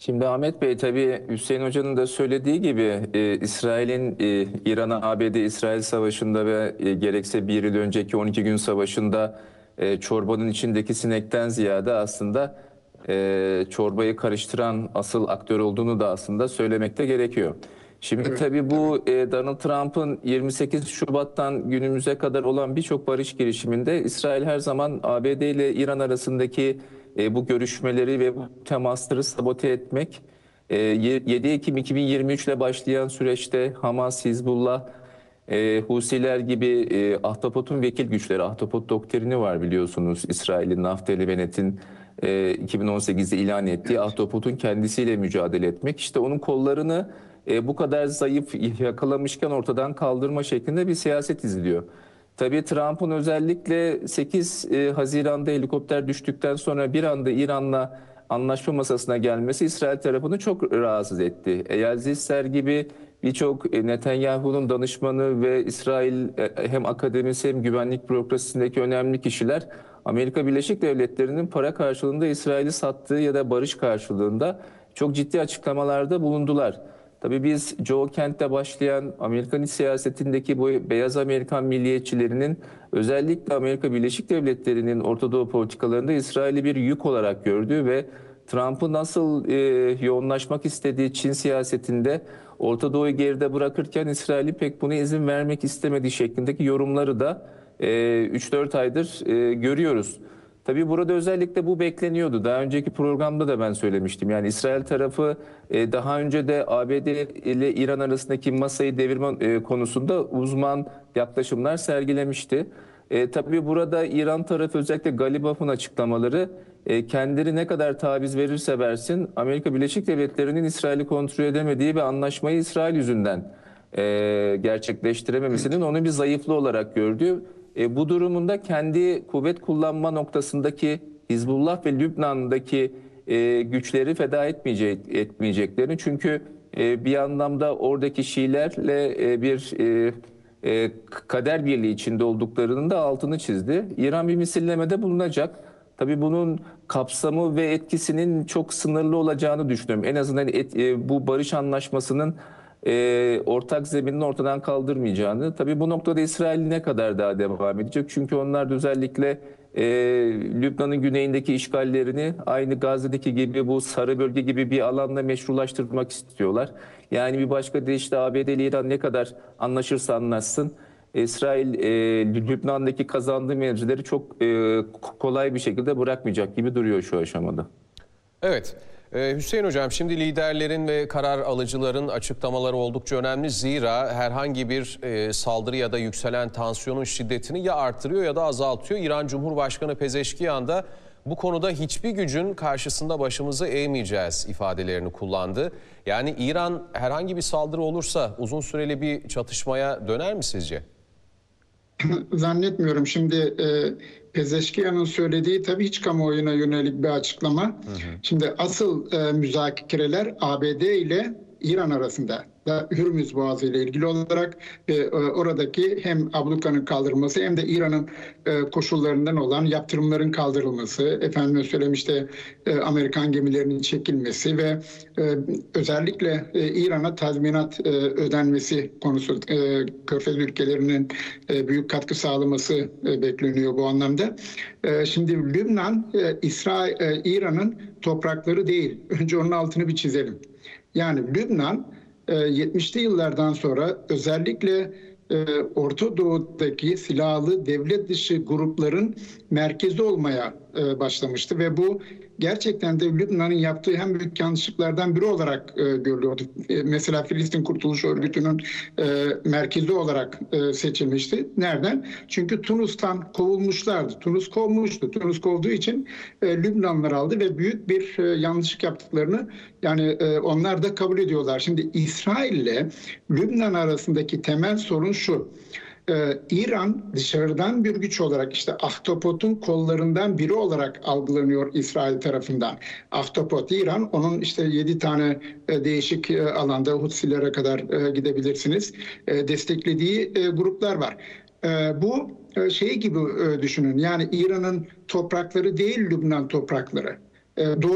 Şimdi Ahmet Bey, tabii Hüseyin Hoca'nın da söylediği gibi İsrail'in İran'a ABD-İsrail Savaşı'nda ve gerekse bir yıl önceki 12 gün savaşında çorbanın içindeki sinekten ziyade aslında çorbayı karıştıran asıl aktör olduğunu da aslında söylemekte gerekiyor. Şimdi Evet, tabii evet. bu Donald Trump'ın 28 Şubat'tan günümüze kadar olan birçok barış girişiminde İsrail her zaman ABD ile İran arasındaki bu görüşmeleri ve bu temasları sabote etmek, 7 Ekim 2023 ile başlayan süreçte Hamas, Hizbullah, Husiler gibi Ahtapot'un vekil güçleri, Ahtapot doktrini var biliyorsunuz. İsrail'in Naftali Bennett'in 2018'de ilan ettiği Evet. Ahtapot'un kendisiyle mücadele etmek. İşte onun kollarını bu kadar zayıf yakalamışken ortadan kaldırma şeklinde bir siyaset izliyor. Tabii Trump'ın özellikle 8 Haziran'da helikopter düştükten sonra bir anda İran'la anlaşma masasına gelmesi İsrail tarafını çok rahatsız etti. Eyal Zisser gibi birçok Netanyahu'nun danışmanı ve İsrail hem akademisyen hem güvenlik bürokrasisindeki önemli kişiler Amerika Birleşik Devletleri'nin para karşılığında İsrail'i sattığı ya da barış karşılığında çok ciddi açıklamalarda bulundular. Tabii biz Joe Kent'te başlayan Amerikan iç siyasetindeki bu beyaz Amerikan milliyetçilerinin özellikle Amerika Birleşik Devletleri'nin Orta Doğu politikalarında İsrail'i bir yük olarak gördüğü ve Trump'ı nasıl yoğunlaşmak istediği Çin siyasetinde Orta Doğu'yu geride bırakırken İsrail'i pek buna izin vermek istemediği şeklindeki yorumları da 3-4 aydır görüyoruz. Tabii burada özellikle bu bekleniyordu. Daha önceki programda da ben söylemiştim. Yani İsrail tarafı daha önce de ABD ile İran arasındaki masayı devirme konusunda uzman yaklaşımlar sergilemişti. Tabii burada İran tarafı özellikle Galibaf'ın açıklamaları kendileri ne kadar taviz verirse versin Amerika Birleşik Devletleri'nin İsrail'i kontrol edemediği ve anlaşmayı İsrail yüzünden gerçekleştirememesinin onu bir zayıflığı olarak gördüğü. Bu durumunda kendi kuvvet kullanma noktasındaki Hizbullah ve Lübnan'daki güçleri feda etmeyeceklerini. Çünkü bir anlamda oradaki Şiilerle bir kader birliği içinde olduklarının da altını çizdi. İran bir misillemede bulunacak. Tabii bunun kapsamı ve etkisinin çok sınırlı olacağını düşünüyorum. En azından bu barış anlaşmasının ortak zeminini ortadan kaldırmayacağını. Tabii bu noktada İsrail ne kadar daha devam edecek? Çünkü onlar da özellikle Lübnan'ın güneyindeki işgallerini aynı Gazze'deki gibi bu sarı bölge gibi bir alanla meşrulaştırmak istiyorlar. Yani bir başka deyişle ABD ile İran ne kadar anlaşırsa anlaşsın, İsrail Lübnan'daki kazandığı mevzileri çok kolay bir şekilde bırakmayacak gibi duruyor şu aşamada. Evet. Hüseyin Hocam, şimdi liderlerin ve karar alıcıların açıklamaları oldukça önemli. Zira herhangi bir saldırı ya da yükselen tansiyonun şiddetini ya artırıyor ya da azaltıyor. İran Cumhurbaşkanı Pezeşkiyan da bu konuda hiçbir gücün karşısında başımızı eğmeyeceğiz ifadelerini kullandı. Yani İran herhangi bir saldırı olursa uzun süreli bir çatışmaya döner mi sizce? Zannetmiyorum. Şimdi Pezeşkiyan'ın söylediği tabii hiç kamuoyuna yönelik bir açıklama. Şimdi asıl müzakereler ABD ile İran arasında da Hürmüz Boğazı ile ilgili olarak oradaki hem ablukanın kaldırılması hem de İran'ın koşullarından olan yaptırımların kaldırılması, efendime söyleyeyim işte Amerikan gemilerinin çekilmesi ve özellikle İran'a tazminat ödenmesi konusu Körfez ülkelerinin büyük katkı sağlaması bekleniyor bu anlamda. Şimdi Lübnan, İran'ın toprakları değil. Önce onun altını bir çizelim. Yani Lübnan 70'li yıllardan sonra özellikle Orta Doğu'daki silahlı devlet dışı grupların merkezi olmaya başlamıştı ve bu gerçekten de Lübnan'ın yaptığı en büyük yanlışlıklardan biri olarak görülüyordu. Mesela Filistin Kurtuluş Örgütü'nün merkezi olarak seçilmişti. Nereden? Çünkü Tunus'tan kovulmuşlardı. Tunus kovmuştu. Tunus kovduğu için Lübnanlılar aldı ve büyük bir yanlışlık yaptıklarını yani onlar da kabul ediyorlar. Şimdi İsrail ile Lübnan arasındaki temel sorun şu. İran dışarıdan bir güç olarak işte Ahtapot'un kollarından biri olarak algılanıyor İsrail tarafından. Ahtapot İran, onun işte 7 tane değişik alanda Hutsilere kadar gidebilirsiniz. Desteklediği gruplar var. Bu şey gibi düşünün, yani İran'ın toprakları değil Lübnan toprakları. Doğu